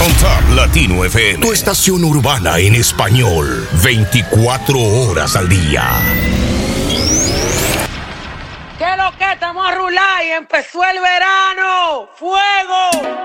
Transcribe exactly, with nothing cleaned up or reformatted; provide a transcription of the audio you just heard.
On Top Latino F M, tu estación urbana en español, veinticuatro horas al día. ¿Qué es lo que estamos a rular y empezó el verano? ¡Fuego!